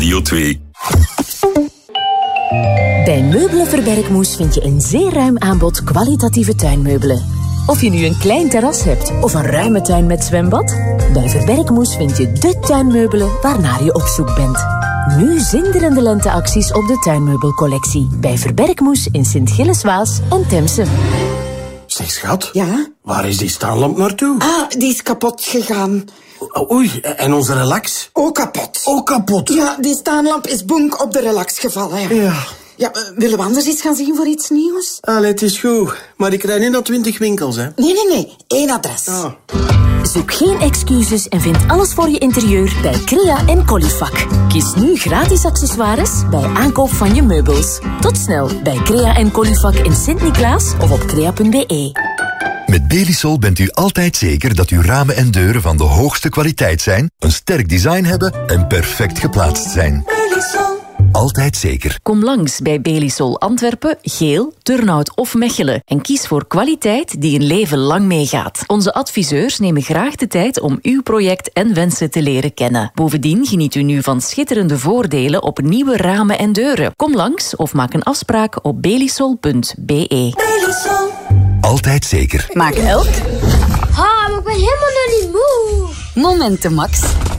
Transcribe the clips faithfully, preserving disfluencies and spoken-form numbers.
Radio twee. Bij Meubelen Verbergmoes vind je een zeer ruim aanbod kwalitatieve tuinmeubelen. Of je nu een klein terras hebt of een ruime tuin met zwembad, bij Verbergmoes vind je de tuinmeubelen waarnaar je op zoek bent. Nu zinderende lenteacties op de tuinmeubelcollectie. Bij Verbergmoes in Sint-Gilles-Waas en Temse. Zeg, schat. Ja? Waar is die staanlamp naartoe? Ah, die is kapot gegaan. Oei, en onze relax? Ook kapot. Ook kapot? Ja, die staanlamp is bonk op de relax gevallen. Ja. Ja. Ja, uh, willen we anders eens gaan zien voor iets nieuws? Allee, het is goed. Maar ik rijd nu naar twintig winkels, hè. Nee, nee, nee. Eén adres. Ah. Zoek geen excuses en vind alles voor je interieur bij Crea en Colifac. Kies nu gratis accessoires bij aankoop van je meubels. Tot snel bij Crea en Colifac in Sint-Niklaas of op crea punt be. Met Belisol bent u altijd zeker dat uw ramen en deuren van de hoogste kwaliteit zijn, een sterk design hebben en perfect geplaatst zijn. Belisol. Altijd zeker. Kom langs bij Belisol Antwerpen, Geel, Turnhout of Mechelen en kies voor kwaliteit die een leven lang meegaat. Onze adviseurs nemen graag de tijd om uw project en wensen te leren kennen. Bovendien geniet u nu van schitterende voordelen op nieuwe ramen en deuren. Kom langs of maak een afspraak op belisol punt be. Belisol. Altijd zeker. Maak elk Ha, maar ik ben helemaal nog niet moe. momenten, Max.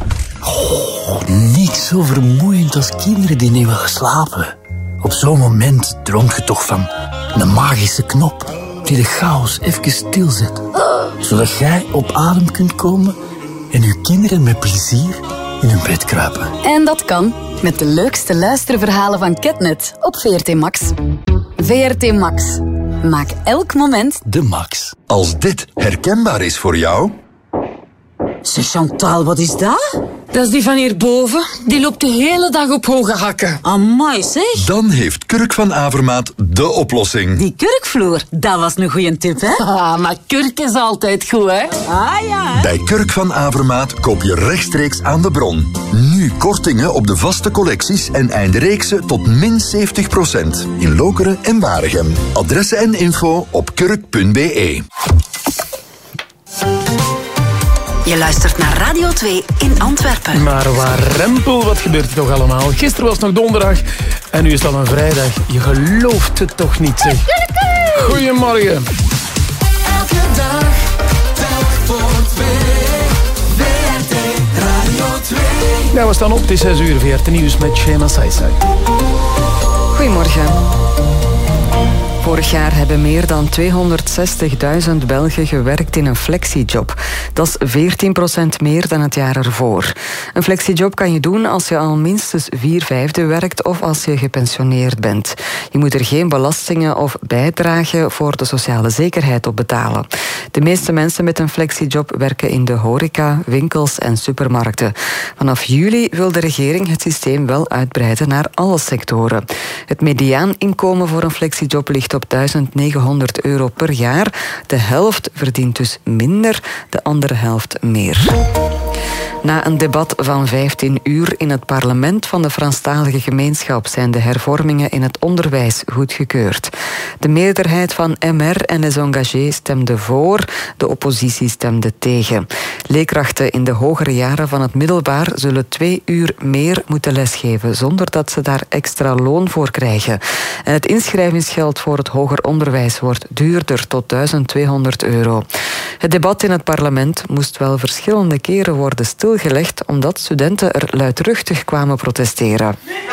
Oh, niks zo vermoeiend als kinderen die niet willen slapen. Op zo'n moment droomt je toch van een magische knop die de chaos even stilzet. Zodat jij op adem kunt komen en je kinderen met plezier in hun bed kruipen. En dat kan met de leukste luisterverhalen van Ketnet op V R T Max. V R T Max. Maak elk moment de max. Als dit herkenbaar is voor jou... Zeg, Chantal, wat is dat? Dat is die van hierboven. Die loopt de hele dag op hoge hakken. Amai, zeg. Dan heeft Kurk van Avermaat de oplossing. die kurkvloer. Dat was een goeie tip, hè? Ah, maar kurk is altijd goed, hè? Ah, ja, hè? Bij Kurk van Avermaat koop je rechtstreeks aan de bron. Nu kortingen op de vaste collecties en eindreeksen tot min zeventig procent. In Lokeren en Waregem. Adressen en info op kurk punt be. Je luistert naar Radio twee in Antwerpen. Maar waar rempel, wat gebeurt er toch allemaal? Gisteren was het nog donderdag en nu is het al een vrijdag. Je gelooft het toch niet, zeg. Goedemorgen. Elke dag, telk voor twee. V R T Radio twee. Ja, we staan op. Het is zes uur. V R T Nieuws met Shema Saisai. Goedemorgen. Vorig jaar hebben meer dan tweehonderdzestigduizend Belgen gewerkt in een flexiejob. Dat is veertien procent meer dan het jaar ervoor. Een flexiejob kan je doen als je al minstens vier vijfde werkt of als je gepensioneerd bent. Je moet er geen belastingen of bijdragen voor de sociale zekerheid op betalen. De meeste mensen met een flexiejob werken in de horeca, winkels en supermarkten. Vanaf juli wil de regering het systeem wel uitbreiden naar alle sectoren. Het mediaaninkomen voor een flexiejob ligt op duizend negenhonderd euro per jaar. De helft verdient dus minder, de andere helft meer. Na een debat van vijftien uur in het parlement van de Franstalige gemeenschap zijn de hervormingen in het onderwijs goedgekeurd. De meerderheid van M R en Les Engagés stemde voor, de oppositie stemde tegen. Leerkrachten in de hogere jaren van het middelbaar zullen twee uur meer moeten lesgeven, zonder dat ze daar extra loon voor krijgen. En het inschrijvingsgeld voor het hoger onderwijs wordt duurder, tot duizend tweehonderd euro. Het debat in het parlement moest wel verschillende keren worden stilgelegd, omdat studenten er luidruchtig kwamen protesteren.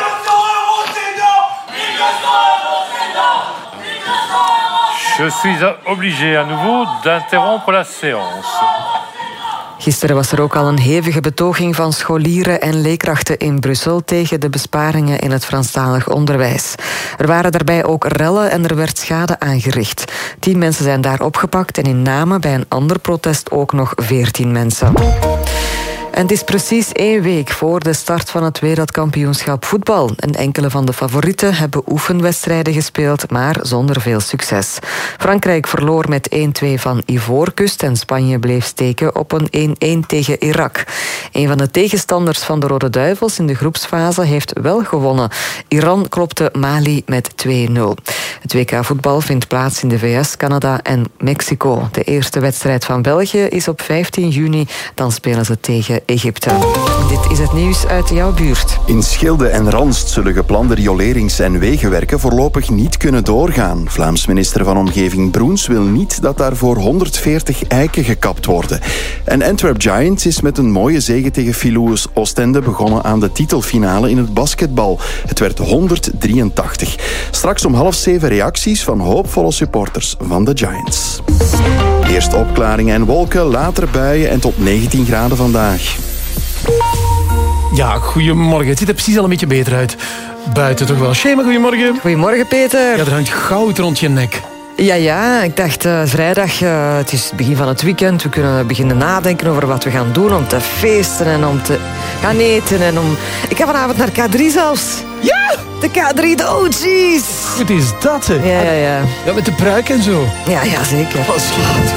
Je suis obligé à nouveau d'interrompre la séance. Gisteren was er ook al een hevige betoging van scholieren en leerkrachten in Brussel tegen de besparingen in het Franstalig onderwijs. Er waren daarbij ook rellen en er werd schade aangericht. Tien mensen zijn daar opgepakt en in Namen bij een ander protest ook nog veertien mensen. En het is precies één week voor de start van het wereldkampioenschap voetbal. En enkele van de favorieten hebben oefenwedstrijden gespeeld, maar zonder veel succes. Frankrijk verloor met één-twee van Ivoorkust en Spanje bleef steken op een één-één tegen Irak. Een van de tegenstanders van de Rode Duivels in de groepsfase heeft wel gewonnen. Iran klopte Mali met twee nul. Het W K voetbal vindt plaats in de V S, Canada en Mexico. De eerste wedstrijd van België is op vijftien juni. Dan spelen ze tegen Egypte. Dit is het nieuws uit jouw buurt. In Schilde en Ranst zullen geplande riolerings- en wegenwerken voorlopig niet kunnen doorgaan. Vlaams minister van Omgeving Broens wil niet dat daarvoor honderdveertig eiken gekapt worden. En Antwerp Giants is met een mooie zege tegen Phileus Oostende begonnen aan de titelfinale in het basketbal. Het werd honderddrieëntachtig. Straks om half zeven reacties van hoopvolle supporters van de Giants. Eerst opklaringen en wolken, later buien en tot negentien graden vandaag. Ja, goedemorgen. Het ziet er precies al een beetje beter uit. Buiten toch wel. Shema, goedemorgen. Goedemorgen, Peter. Ja, er hangt goud rond je nek. Ja, ja, ik dacht uh, vrijdag, uh, het is het begin van het weekend. We kunnen beginnen nadenken over wat we gaan doen om te feesten en om te gaan eten. En om... Ik ga vanavond naar K drie zelfs. Ja! De K drie, de O G's. Goed is dat, hè? Ja, ja, ja. Ja, met de pruik en zo. Ja, ja, zeker. Wat